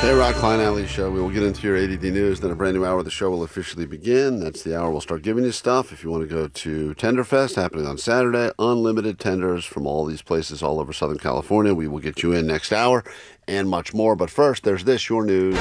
Hey, Rock Klein Alley Show. We will get into your ADD news, then a brand new hour of the show will officially begin. That's the hour we'll start giving you stuff. If you want to go to Tenderfest, happening on Saturday, unlimited tenders from all these places all over Southern California. We will get you in next hour and much more. But first, there's this, your news.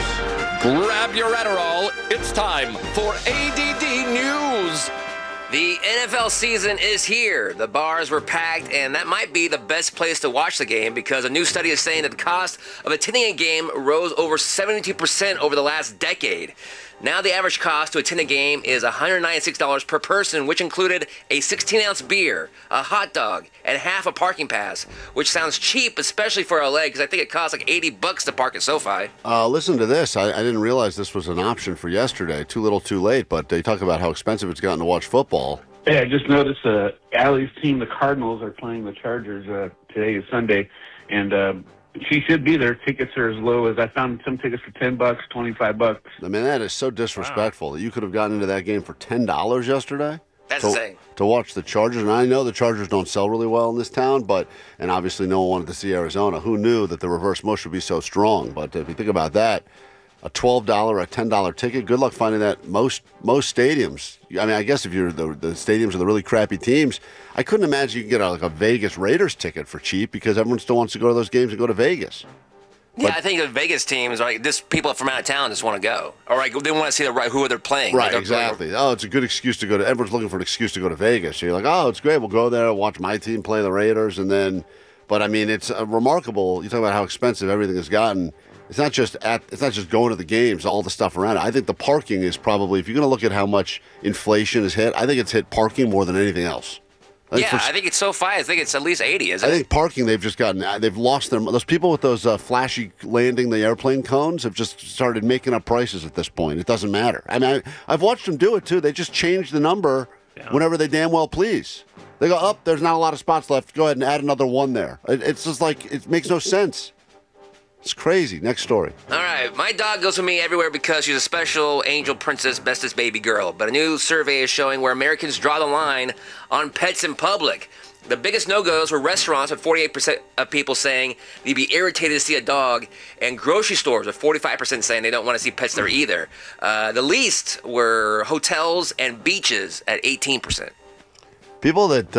Grab your Adderall. It's time for ADD News. The NFL season is here. The bars were packed, and that might be the best place to watch the game because a new study is saying that the cost of attending a game rose over 72% over the last decade. Now the average cost to attend a game is $196 per person, which included a 16-ounce beer, a hot dog, and half a parking pass, which sounds cheap, especially for LA, because I think it costs like $80 to park at SoFi. Listen to this. I didn't realize this was an option for yesterday. Too little, too late. But they talk about how expensive it's gotten to watch football. Hey, I just noticed Allie's team, the Cardinals, are playing the Chargers. Today is Sunday, and she should be there. Tickets are as low as I found some tickets for $10, $25. I mean, that is so disrespectful. You could have gotten into that game for $10 yesterday. That's insane. To watch the Chargers. And I know the Chargers don't sell really well in this town, and obviously no one wanted to see Arizona. Who knew that the reverse mush would be so strong? But if you think about that, a $12 or a $10 ticket, good luck finding that most stadiums. I mean, I guess if you're the stadiums of the really crappy teams, I couldn't imagine you could get a Vegas Raiders ticket for cheap because everyone still wants to go to those games and go to Vegas. Yeah, I think the Vegas teams, like this, people from out of town just want to go, or like they want to see who they're playing. Right, exactly. Oh, it's a good excuse to go to. Everyone's looking for an excuse to go to Vegas. So you're like, oh, it's great. We'll go there, watch my team play the Raiders, and then. But I mean, it's remarkable. You talk about how expensive everything has gotten. It's not just going to the games, all the stuff around it. I think the parking is probably, if you're going to look at how much inflation has hit, I think it's hit parking more than anything else. I think it's SoFi. I think it's at least 80, isn't it? I think parking, they've lost those people with those flashy landing the airplane cones have just started making up prices at this point. It doesn't matter. I mean, I've watched them do it too. They just change the number whenever they damn well please. They go, oh, there's not a lot of spots left. Go ahead and add another one there. It's just like, it makes no sense. It's crazy. Next story. All right. My dog goes with me everywhere because she's a special angel princess, bestest baby girl. But a new survey is showing where Americans draw the line on pets in public. The biggest no-goes were restaurants with 48% of people saying they'd be irritated to see a dog, and grocery stores with 45% saying they don't want to see pets there either. The least were hotels and beaches at 18%. People that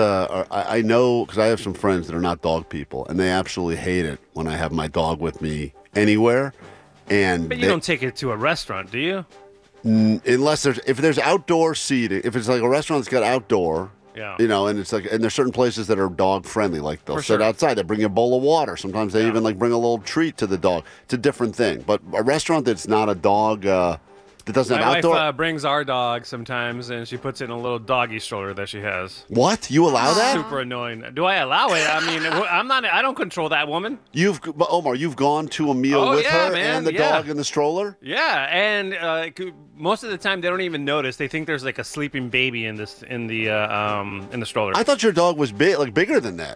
I know, because I have some friends that are not dog people, and they absolutely hate it when I have my dog with me anywhere. But you don't take it to a restaurant, do you? Unless if there's outdoor seating, if it's like a restaurant that's got outdoor, and it's like, and there's certain places that are dog friendly, like they'll sit outside, they bring you a bowl of water. Sometimes they even like bring a little treat to the dog. It's a different thing. But a restaurant that's not a dog. That doesn't have outdoor. My wife brings our dog sometimes, and she puts it in a little doggy stroller that she has. What? You allow that? Super annoying. Do I allow it? I mean, I'm not. I don't control that woman. Omar, you've gone to a meal with her and the dog in the stroller? Yeah, and most of the time they don't even notice. They think there's like a sleeping baby in the stroller. I thought your dog was bigger than that.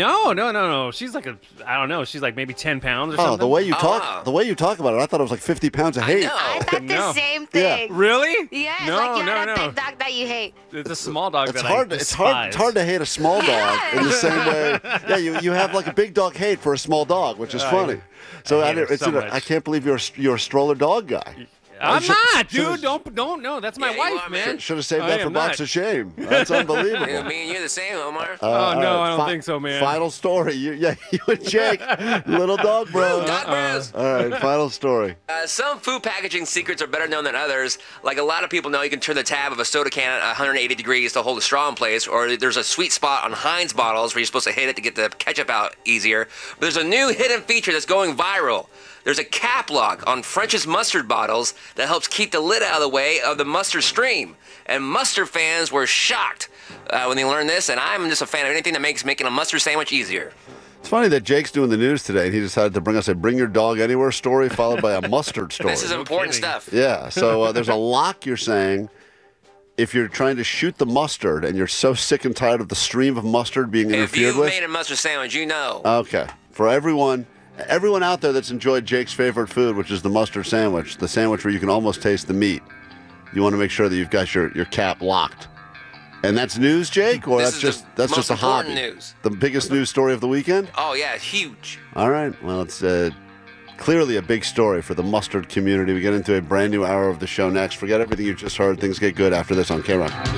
No. She's like I don't know. She's like maybe 10 pounds or something. The way you talk about it, I thought it was like 50 pounds of hate. I thought the same thing. Yeah. Really? Yes, No. a big dog that you hate. It's a small dog It's that hard. I It's despise. hard to hate a small dog in the same way. Yeah, you have like a big dog hate for a small dog, which is funny. So I can't believe you're a stroller dog guy. I'm not, dude. Don't. No, that's my wife, man. Should have saved that for Box of Shame. That's unbelievable. Me and you're the same, Omar. I don't think so, man. Final story. You and Jake, little dog bros. Dog bros. All right, final story. Some food packaging secrets are better known than others. Like a lot of people know, you can turn the tab of a soda can at 180 degrees to hold a straw in place, or there's a sweet spot on Heinz bottles where you're supposed to hit it to get the ketchup out easier. But there's a new hidden feature that's going viral. There's a cap lock on French's mustard bottles that helps keep the lid out of the way of the mustard stream. And mustard fans were shocked when they learned this, and I'm just a fan of anything that makes making a mustard sandwich easier. It's funny that Jake's doing the news today, and he decided to bring us a Bring Your Dog Anywhere story followed by a mustard story. This is important stuff. Yeah, so there's a lock, you're saying, if you're trying to shoot the mustard and you're so sick and tired of the stream of mustard being interfered with. If you've made a mustard sandwich, you know. Okay. For everyone out there that's enjoyed Jake's favorite food, which is the mustard sandwich, the sandwich where you can almost taste the meat, you want to make sure that you've got your cap locked. And that's news, Jake, or that's just a hobby? News. The biggest news story of the weekend? Oh yeah, huge. All right. Well, it's Clearly a big story for the mustard community. We get into a brand new hour of the show next. Forget everything you just heard. Things get good after this on K-Rock.